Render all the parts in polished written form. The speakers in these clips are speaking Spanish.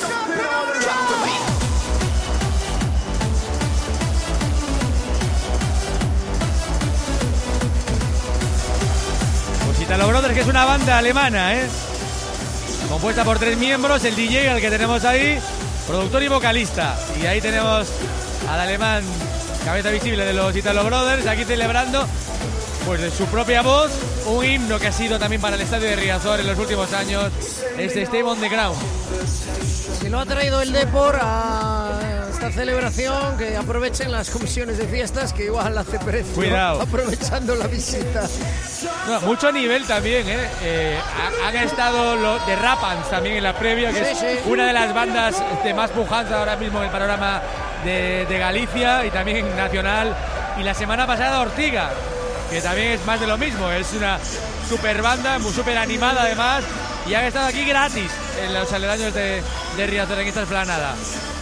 Pues Italo Brothers, que es una banda alemana, compuesta por 3 miembros, el DJ al que tenemos ahí, productor y vocalista. Y ahí tenemos al alemán, cabeza visible de los Italo Brothers, aquí celebrando pues de su propia voz un himno que ha sido también para el estadio de Riazor en los últimos años, este Stay on the Ground. Si lo ha traído el Depor a esta celebración, que aprovechen las comisiones de fiestas, que igual hace precio. Cuidado. Aprovechando la visita. No, mucho nivel también, han estado los de Rapans también en la previa, que Sí, es una de las bandas de más pujanza ahora mismo en el panorama de Galicia y también nacional. Y la semana pasada Ortiga, que también es más de lo mismo, es una super banda, muy super animada además, y han estado aquí gratis en los aledaños de Riazor en esta esplanada.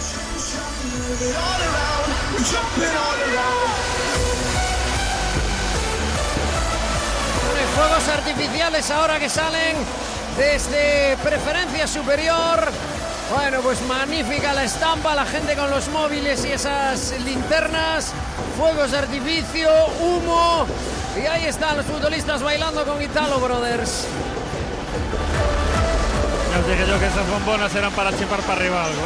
Fuegos artificiales ahora que salen desde preferencia superior. Bueno, pues magnífica la estampa, la gente con los móviles y esas linternas, fuegos de artificio, humo, y ahí están los futbolistas bailando con Italo Brothers. Ya os dije yo que esas bombonas eran para chipar para arriba algo,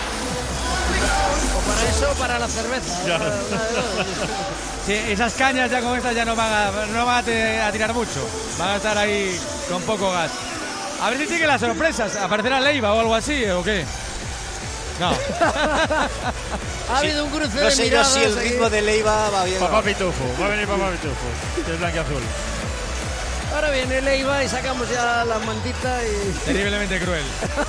O para eso, para la cerveza. Ya. Sí, esas cañas ya con estas ya no van a tirar mucho, van a estar ahí con poco gas. A ver si siguen las sorpresas, ¿aparecerá Leiva o algo así o qué? No. Ha habido un cruce No de sé yo miradas si el aquí. ritmo de Leiva va bien. Papá Pitufo, va a venir Papá Pitufo, que es blanquiazul. Ahora viene Leiva y sacamos ya la mantita y... Terriblemente cruel.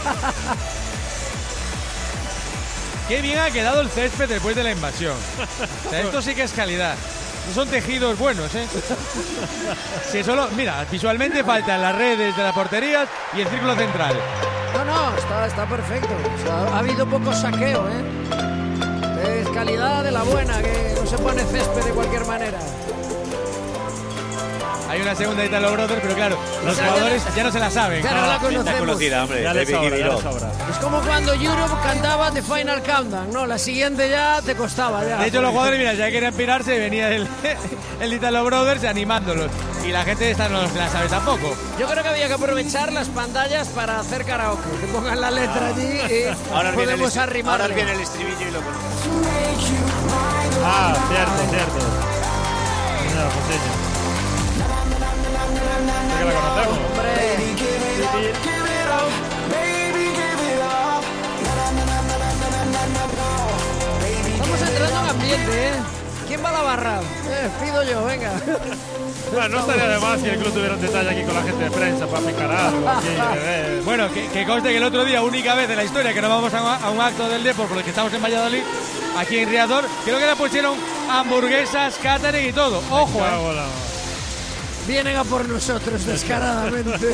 Qué bien ha quedado el césped después de la invasión. O sea, esto sí que es calidad. No son tejidos buenos, Si solo, mira, visualmente faltan las redes de las porterías y el círculo central. No, está perfecto. O sea, ha habido poco saqueo, Es calidad de la buena, que no se pone césped de cualquier manera. Hay una segunda de Italo Brothers, pero claro, los jugadores ya no se la saben. Ya no la conocemos. Conocida, hombre. Ya de le sobra, Vicky ya le Miró. sobra. Es como cuando Europe cantaba The Final Countdown, ¿no? La siguiente ya te costaba. Ya. De hecho, los jugadores, mira, ya querían pirarse y venía el Italo Brothers animándolos. Y la gente esta no la sabe tampoco. Yo creo que había que aprovechar las pantallas para hacer karaoke. Que pongan la letra allí y podemos arrimarle. Ahora viene el estribillo y lo conozco. Ah, cierto. Señora Joseño. ¿Sí que la conocemos? Hombre, estamos entrando en ambiente, ¿Quién va a la barra? Pido yo, venga. Bueno, no estaría de más si el club tuviera un detalle aquí con la gente de prensa para picar algo aquí, Bueno, que conste que el otro día, única vez en la historia que no vamos a un acto del Depor por el que estamos en Valladolid, aquí en Riazor, creo que le pusieron hamburguesas, catering y todo. Ojo, Vienen a por nosotros descaradamente.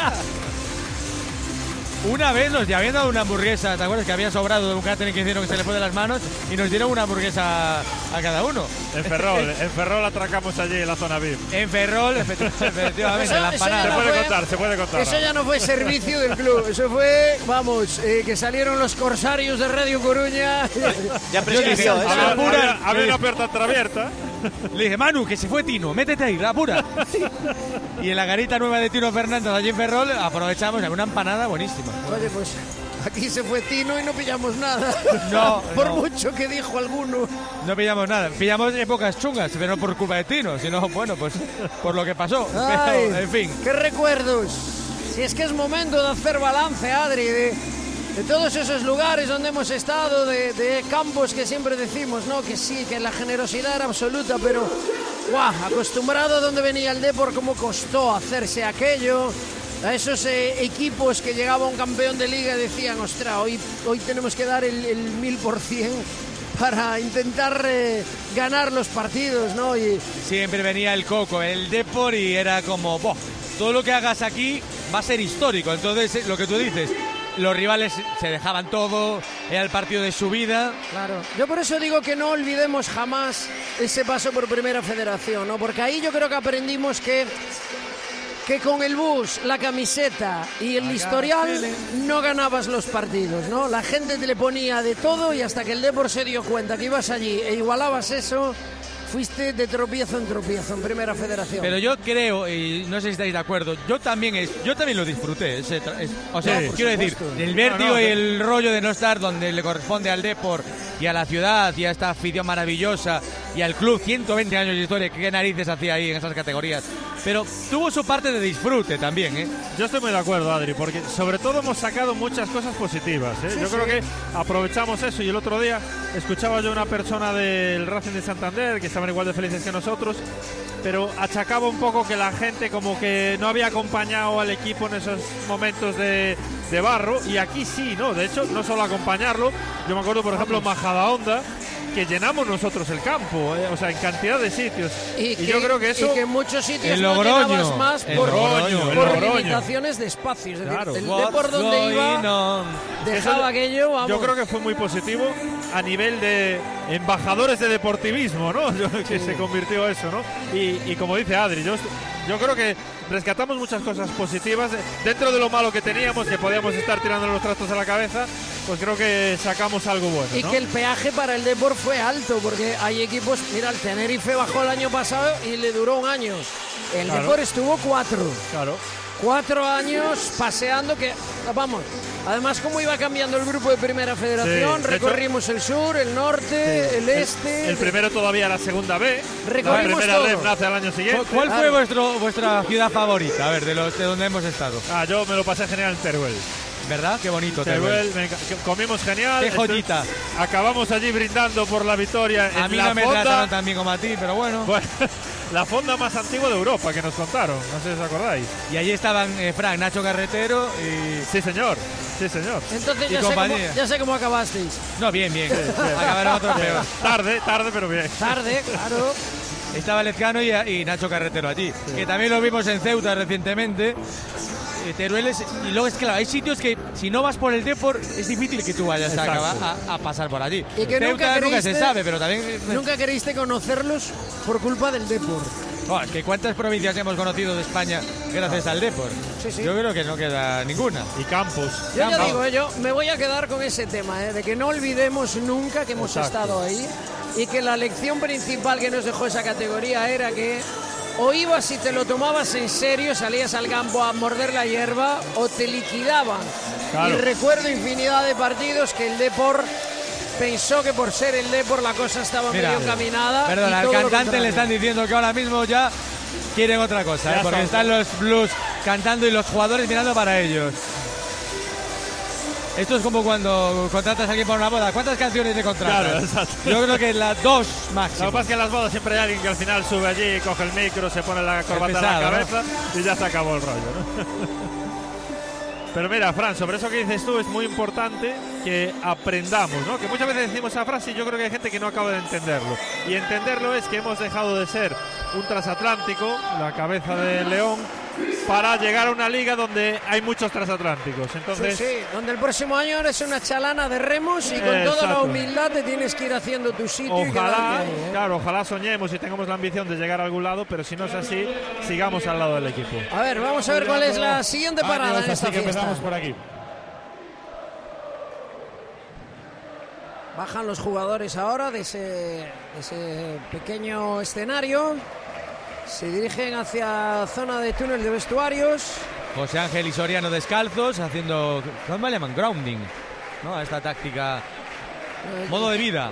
Una vez nos ya habían dado una hamburguesa, ¿te acuerdas? Que había sobrado de un catering que hicieron que se le fue de las manos y nos dieron una hamburguesa a cada uno. En Ferrol atracamos allí en la zona VIP. En Ferrol, efectivamente, la Eso empanada. Se puede contar. Eso ya no fue servicio del club, eso fue, que salieron los corsarios de Radio Coruña. Ya prescribió, Había una puerta entreabierta. Le dije, Manu, que se fue Tino, métete ahí, apura. Y en la garita nueva de Tino Fernández allí en Ferrol aprovechamos una empanada buenísima. Oye, pues aquí se fue Tino y no pillamos nada. No, por no. mucho que dijo alguno. No pillamos nada, pillamos épocas chungas, pero no por culpa de Tino, sino, bueno, pues por lo que pasó. Ay, Pero, en fin. qué recuerdos. Si es que es momento de hacer balance, Adri, de todos esos lugares donde hemos estado, de campos que siempre decimos, ¿no? Que sí, que la generosidad era absoluta, pero acostumbrado a donde venía el Depor, cómo costó hacerse aquello. A esos equipos que llegaba un campeón de liga y decían, ostras, hoy tenemos que dar el 1000% para intentar ganar los partidos, ¿no? Y siempre venía el coco, el Depor, y era como, todo lo que hagas aquí va a ser histórico. Entonces, lo que tú dices, los rivales se dejaban todo, era el partido de su vida. Claro, yo por eso digo que no olvidemos jamás ese paso por Primera Federación, ¿no? Porque ahí yo creo que aprendimos que que con el bus, la camiseta y el historial no ganabas los partidos, ¿no? La gente te le ponía de todo y hasta que el Depor se dio cuenta que ibas allí e igualabas eso, fuiste de tropiezo en Primera Federación. Pero yo creo, y no sé si estáis de acuerdo, yo también lo disfruté. O sea, Sí, quiero decir, el vértigo y el rollo de no estar donde le corresponde al Depor y a la ciudad y a esta afición maravillosa y al club, 120 años de historia, qué narices hacía ahí en esas categorías. Pero tuvo su parte de disfrute también, ¿eh? Yo estoy muy de acuerdo, Adri, porque sobre todo hemos sacado muchas cosas positivas, ¿eh? Yo creo que aprovechamos eso, y el otro día escuchaba yo a una persona del Racing de Santander que estaban igual de felices que nosotros, pero achacaba un poco que la gente como que no había acompañado al equipo en esos momentos de barro, y aquí sí, ¿no? De hecho, no solo acompañarlo, yo me acuerdo, por ejemplo, en Majadahonda, que llenamos nosotros el campo, o sea, en cantidad de sitios. Y yo creo que eso... Y que en muchos sitios el no Logroño, llenabas más el por Logroño. limitaciones de espacios. Es Claro. decir, el Depor donde iba dejaba Eso aquello, vamos. Yo creo que fue muy positivo a nivel de embajadores de deportivismo, ¿no? Que se convirtió eso, ¿no? Y como dice Adri, yo creo que rescatamos muchas cosas positivas dentro de lo malo que teníamos, que podíamos estar tirando los trastos a la cabeza. Pues creo que sacamos algo bueno, Y ¿no? que el peaje para el Depor fue alto, porque hay equipos, mira, el Tenerife bajó el año pasado y le duró un año. El Claro. Depor estuvo 4. Claro. 4 años paseando, que vamos, además como iba cambiando el grupo de Primera Federación, Sí, de recorrimos el sur, el norte, el este. El primero todavía la segunda B. La Recorrimos primera todo. D nace al año siguiente. ¿Cuál fue vuestra ciudad favorita? A ver, de donde hemos estado. Yo me lo pasé genial en Teruel. ¿Verdad? Qué bonito, Teruel. Teruel, comimos genial. Qué joyita. Acabamos allí brindando por la victoria en A mí la no me fonda. trataron tan bien como a ti, pero bueno. Bueno, la fonda más antigua de Europa, que nos contaron. No sé si os acordáis. Y allí estaban Frank, Nacho Carretero y... Sí, señor. Sí, señor. Entonces y ya sé cómo acabasteis. No, bien. Acabaron otros peor. Tarde, pero bien. Tarde, claro. Estaba Lezcano y Nacho Carretero allí. Que también lo vimos en Ceuta recientemente. Teruel y luego es claro, hay sitios que si no vas por el Depor es difícil que tú vayas a pasar por allí. Y que Ceuta nunca se sabe, pero también... Nunca queríste conocerlos por culpa del Depor. Oh, es que ¿cuántas provincias hemos conocido de España gracias al Depor? Sí. Yo creo que no queda ninguna. Y Campos. Yo ya digo, yo me voy a quedar con ese tema, de que no olvidemos nunca que hemos estado ahí y que la lección principal que nos dejó esa categoría era que o ibas y te lo tomabas en serio, salías al campo a morder la hierba, o te liquidaban. Claro. Y recuerdo infinidad de partidos que el Depor pensó que por ser el Depor la cosa estaba Mira, medio caminada. Perdón, y al todo lo cantante contrario. le están diciendo que ahora mismo ya quieren otra cosa, Ya porque están. están los Blues cantando y los jugadores mirando para ellos. Esto es como cuando contratas a alguien para una boda. ¿Cuántas canciones le contratas? Claro, exacto. Yo creo que las 2 Lo máximo. que pasa es que en las bodas siempre hay alguien que al final sube allí, coge el micro, se pone la corbata pesado, en la cabeza y ya se acabó el rollo, ¿no? Pero mira, Fran, sobre eso que dices tú es muy importante que aprendamos, ¿no? Que muchas veces decimos esa frase y yo creo que hay gente que no acaba de entenderlo. Y entenderlo es que hemos dejado de ser un transatlántico, la cabeza de León, para llegar a una liga donde hay muchos transatlánticos. Entonces, Sí, donde el próximo año eres una chalana de remos y con toda la Exacto. humildad te tienes que ir haciendo tu sitio y ojalá, quedarte ahí, ¿eh? claro, ojalá soñemos y tengamos la ambición de llegar a algún lado, pero si no es así, sigamos al lado del equipo. A ver, vamos a ver cuál es la siguiente parada en esta Así que fiesta. empezamos por aquí. Bajan los jugadores ahora de ese pequeño escenario. Se dirigen hacia zona de túnel de vestuarios. José Ángel y Soriano descalzos haciendo, ¿cómo le llaman? Grounding, ¿no? A esta táctica, modo de vida.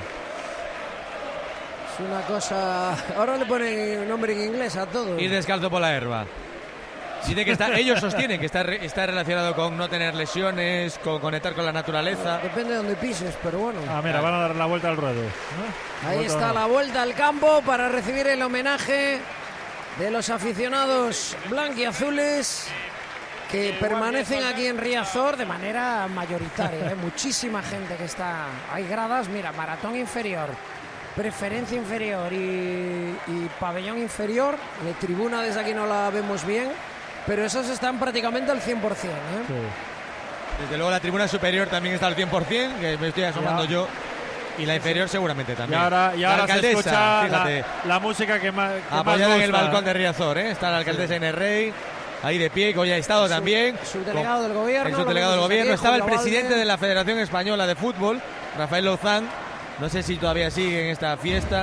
Es una cosa... Ahora le ponen nombre en inglés a todo. Ir descalzo por la herba. Dice que ellos sostienen que está relacionado con no tener lesiones, con conectar con la naturaleza. Depende de donde pises, pero bueno. Mira, van a dar la vuelta al ruedo, ¿no? Ahí está la vuelta al campo para recibir el homenaje de los aficionados blanquiazules que permanecen aquí en Riazor de manera mayoritaria. Muchísima gente que está... Hay gradas, mira, maratón inferior, preferencia inferior y pabellón inferior. De tribuna desde aquí no la vemos bien, pero esos están prácticamente al 100%. Desde luego la tribuna superior también está al 100%, que me estoy asomando yo. Y la inferior seguramente Y también. ahora la se alcaldesa, escucha fíjate, la música que más apoyada en el gusta. balcón de Riazor, ¿eh? Está la alcaldesa Inés Rey, ahí de pie, que hoy ha estado también. Subdelegado del gobierno. El subdelegado del gobierno. Estaba el presidente de la Federación Española de Fútbol, Rafael Lozán. No sé si todavía sigue en esta fiesta.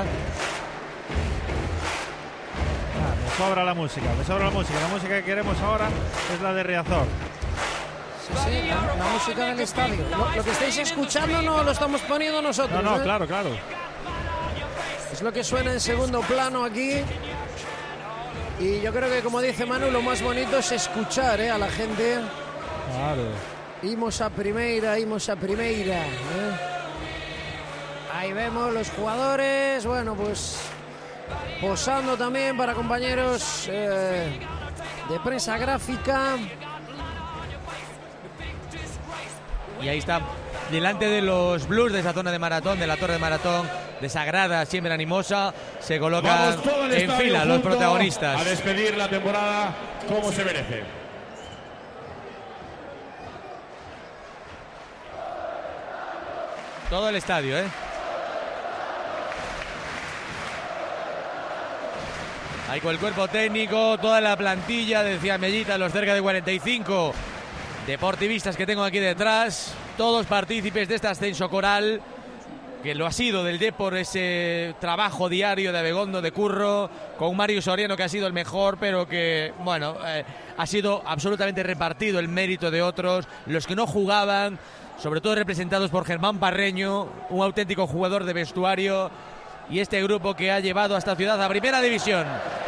Me sobra la música. La música que queremos ahora es la de Riazor. Sí, la música del estadio. Lo que estáis escuchando no lo estamos poniendo nosotros. No, claro. Es lo que suena en segundo plano aquí. Y yo creo que, como dice Manu, lo más bonito es escuchar a la gente. Claro. Imos a primeira. Ahí vemos los jugadores. Bueno, pues posando también para compañeros de prensa gráfica. Y ahí está, delante de los Blues de esa zona de maratón, de la torre de maratón, de esa grada siempre animosa, se colocan en fila los protagonistas. A despedir la temporada como se merece. Todo el estadio, Ahí con el cuerpo técnico, toda la plantilla, decía Mellita, los cerca de 45 deportivistas que tengo aquí detrás, todos partícipes de este ascenso coral, que lo ha sido del Depor, ese trabajo diario de Abegondo, de curro, con Mario Soriano, que ha sido el mejor, pero que, bueno, ha sido absolutamente repartido el mérito de otros, los que no jugaban, sobre todo representados por Germán Parreño, un auténtico jugador de vestuario, y este grupo que ha llevado a esta ciudad a Primera División.